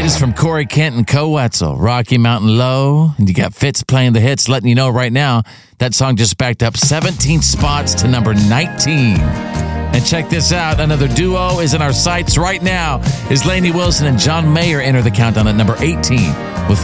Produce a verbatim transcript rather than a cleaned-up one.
latest from Corey Kent and Co Wetzel, Rocky Mountain Low. And you got Fitz playing the hits, letting you know right now that song just backed up seventeen spots to number nineteen. And check this out. Another duo is in our sights right now. Is Lainey Wilson and John Mayer enter the countdown at number eighteen with